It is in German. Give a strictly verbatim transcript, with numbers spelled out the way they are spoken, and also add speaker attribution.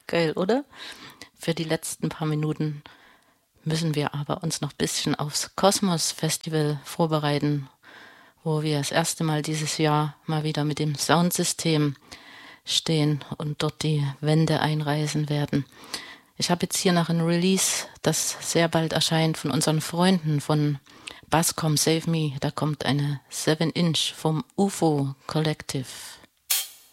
Speaker 1: Geil, oder? Für die letzten paar Minuten müssen wir aber uns noch ein bisschen aufs Kosmos Festival vorbereiten, wo wir das erste Mal dieses Jahr mal wieder mit dem Soundsystem stehen und dort die Wände einreißen werden. Ich habe jetzt hier noch ein Release, das sehr bald erscheint von unseren Freunden von Basscom Save Me. Da kommt eine seven Inch vom U F O Collective.